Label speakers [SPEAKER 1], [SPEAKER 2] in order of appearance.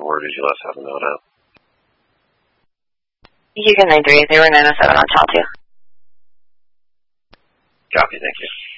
[SPEAKER 1] where did you last have them out at?
[SPEAKER 2] Houston 9-3, they were 907 on channel 2.
[SPEAKER 1] Copy, thank you.